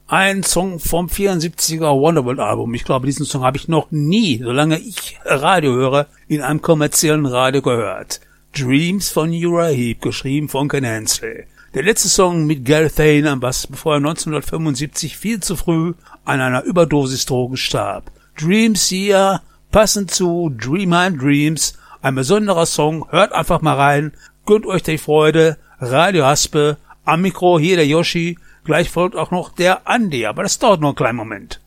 Ein Song vom 74er Wonderworld Album. Ich glaube, diesen Song habe ich noch nie, solange ich Radio höre, in einem kommerziellen Radio gehört. Dreams von Uriah Heep, geschrieben von Ken Hensley. Der letzte Song mit Gareth Hayne am Bass, bevor er 1975 viel zu früh an einer Überdosis Drogen starb. Dreams hier, passend zu Dreamheim Dreams, ein besonderer Song, hört einfach mal rein, gönnt euch die Freude, Radio Haspe, am Mikro hier der Yoshi, gleich folgt auch noch der Andi, aber das dauert noch einen kleinen Moment.